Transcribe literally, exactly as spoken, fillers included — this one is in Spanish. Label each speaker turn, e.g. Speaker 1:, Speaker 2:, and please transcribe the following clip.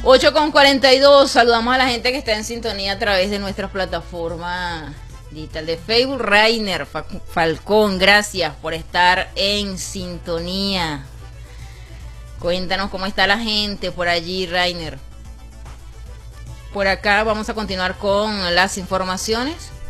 Speaker 1: ocho con cuarenta y dos, saludamos a la gente que está en sintonía a través de nuestra plataforma digital de Facebook. Rainer Falcón, gracias por estar en sintonía. Cuéntanos cómo está la gente por allí, Rainer. Por acá vamos a continuar con las informaciones.